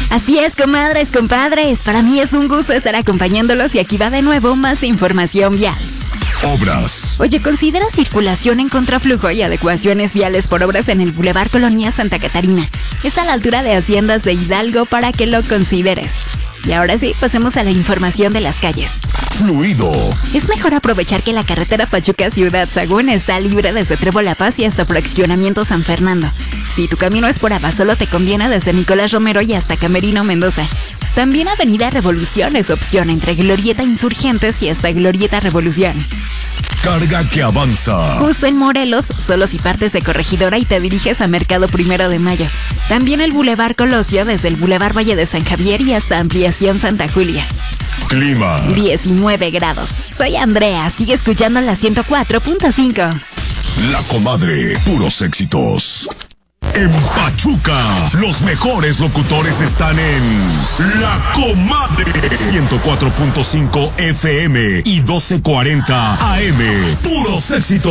Así es, comadres, compadres. Para mí es un gusto estar acompañándolos y aquí va de nuevo más información vial. Obras. Oye, considera circulación en contraflujo y adecuaciones viales por obras en el Boulevard Colonia Santa Catarina. Está a la altura de Haciendas de Hidalgo para que lo consideres. Y ahora sí, pasemos a la información de las calles. Fluido. Es mejor aprovechar que la carretera Pachuca-Ciudad Sagún está libre desde Trevo La Paz y hasta Fraccionamiento San Fernando. Si tu camino es por Abasolo, te conviene desde Nicolás Romero y hasta Camerino Mendoza. También Avenida Revolución es opción entre Glorieta Insurgentes y hasta Glorieta Revolución. Carga que avanza. Justo en Morelos, solo si partes de Corregidora y te diriges a Mercado 1 de Mayo. También el Boulevard Colosio desde el Boulevard Valle de San Javier y hasta Ampliación Santa Julia. Clima. 19 grados. Soy Andrea, sigue escuchando la 104.5. La Comadre, puros éxitos. En Pachuca, los mejores locutores están en La Comadre. 104.5 FM y 1240 AM. Puros éxitos.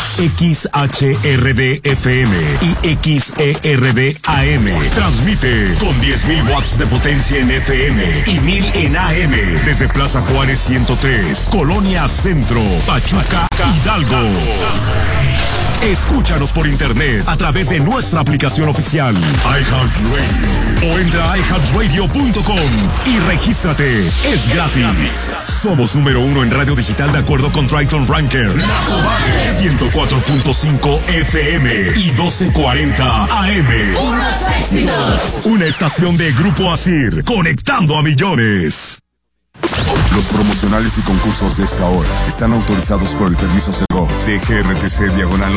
XHRD FM y XERD AM. Transmite con 10.000 watts de potencia en FM y 1.000 en AM. Desde Plaza Juárez 103, Colonia Centro, Pachuca, Hidalgo. Escúchanos por internet a través de nuestra aplicación oficial iHeartRadio o entra a iHeartRadio.com y regístrate. Es gratis. Somos número 1 en radio digital de acuerdo con Triton Ranker. 104.5 FM y 1240 AM. Una estación de Grupo Asir, conectando a millones. Los promocionales y concursos de esta hora están autorizados por el permiso Segov de GRTC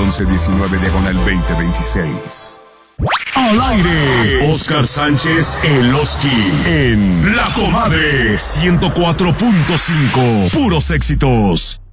/1119/2026. Al aire, Oscar Sánchez El Oski en La Comadre 104.5. Puros éxitos.